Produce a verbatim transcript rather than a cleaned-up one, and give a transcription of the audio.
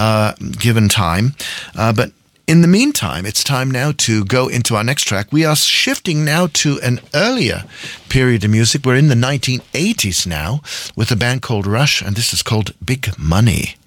uh, given time. Uh, but in the meantime, it's time now to go into our next track. We are shifting now to an earlier period of music. We're in the nineteen eighties now with a band called Rush, and this is called Big Money.